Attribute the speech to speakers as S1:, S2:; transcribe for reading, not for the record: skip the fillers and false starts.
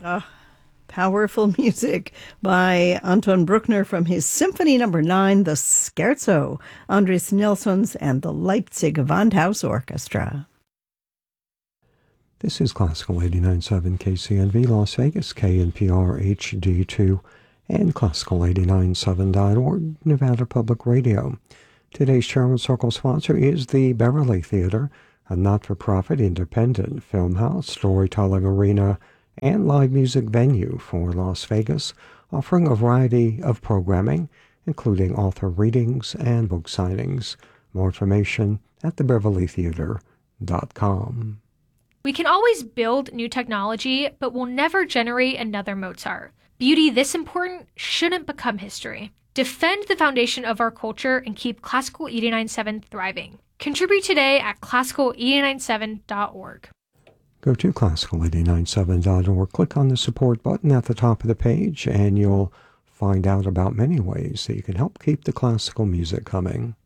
S1: Ah, powerful music by Anton Bruckner from his Symphony Number 9, the Scherzo, Andres Nilssons and the Leipzig Gewandhaus Orchestra.
S2: This is Classical 89.7 KCNV Las Vegas, KNPR HD2, and Classical897.org, Nevada Public Radio. Today's Chairman Circle sponsor is the Beverly Theater, a not-for-profit independent film house, storytelling arena, and live music venue for Las Vegas, offering a variety of programming, including author readings and book signings. More information at thebeverlytheater.com.
S3: We can always build new technology, but we'll never generate another Mozart. Beauty this important shouldn't become history. Defend the foundation of our culture and keep Classical 89.7 thriving. Contribute today at classical897.org.
S2: Go to classical897.org, click on the support button at the top of the page, and you'll find out about many ways that you can help keep the classical music coming.